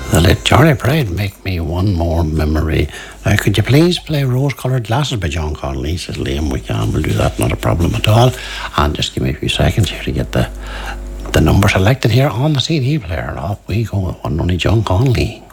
The late Johnny Pride make me one more memory. Could you please play Rose-Coloured Glasses by John Connolly? Says Liam. We'll do that, not a problem at all. And just give me a few seconds here to get the number selected here on the CD player. Off we go with one only John Connolly.